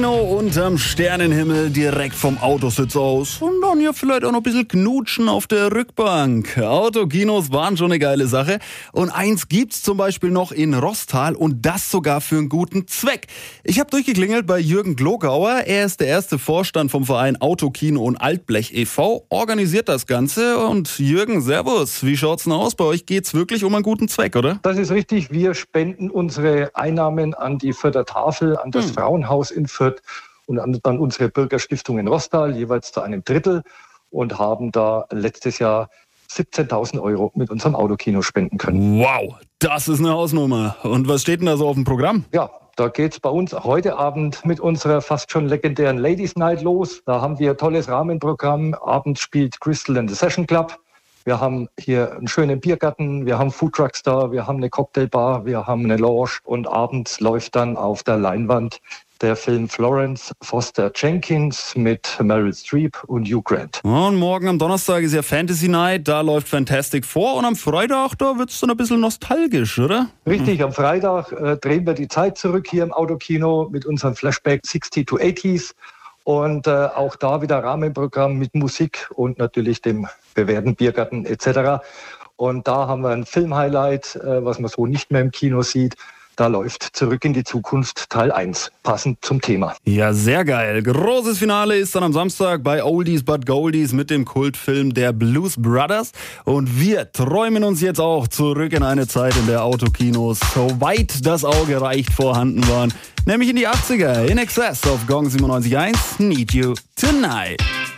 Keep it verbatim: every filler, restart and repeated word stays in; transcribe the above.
Kino unterm Sternenhimmel direkt vom Autositz aus. Und dann ja vielleicht auch noch ein bisschen knutschen auf der Rückbank. Autokinos waren schon eine geile Sache. Und eins gibt's zum Beispiel noch in Roßtal und das sogar für einen guten Zweck. Ich habe durchgeklingelt bei Jürgen Glogauer. Er ist der erste Vorstand vom Verein Autokino und Altblech e V, organisiert das Ganze. Und Jürgen, servus. Wie schaut's denn aus? Bei euch geht's wirklich um einen guten Zweck, oder? Das ist richtig. Wir spenden unsere Einnahmen an die Fürther Tafel, an das hm. Frauenhaus in Fürth und an, an unsere Bürgerstiftung in Roßtal, jeweils zu einem Drittel, und haben da letztes Jahr siebzehntausend Euro mit unserem Autokino spenden können. Wow, das ist eine Hausnummer. Und was steht denn da so auf dem Programm? Ja, da geht's bei uns heute Abend mit unserer fast schon legendären Ladies Night los. Da haben wir ein tolles Rahmenprogramm. Abends spielt Crystal and the Session Club. Wir haben hier einen schönen Biergarten, wir haben Foodtrucks da, wir haben eine Cocktailbar, wir haben eine Lounge und abends läuft dann auf der Leinwand der Film Florence Foster Jenkins mit Meryl Streep und Hugh Grant. Und morgen am Donnerstag ist ja Fantasy Night, da läuft Fantastic vor und am Freitag, da wird's dann ein bisschen nostalgisch, oder? Richtig, am Freitag äh, drehen wir die Zeit zurück hier im Autokino mit unserem Flashback sixty to eighties. Und äh, auch da wieder Rahmenprogramm mit Musik und natürlich dem bewährten Biergarten et cetera. Und da haben wir ein Filmhighlight, äh, was man so nicht mehr im Kino sieht. Da läuft Zurück in die Zukunft Teil eins, passend zum Thema. Ja, sehr geil. Großes Finale ist dann am Samstag bei Oldies but Goldies mit dem Kultfilm der Blues Brothers. Und wir träumen uns jetzt auch zurück in eine Zeit, in der Autokinos, soweit das Auge reicht, vorhanden waren. Nämlich in die achtziger, in Excess auf Gong siebenundneunzig Komma eins, Need You Tonight.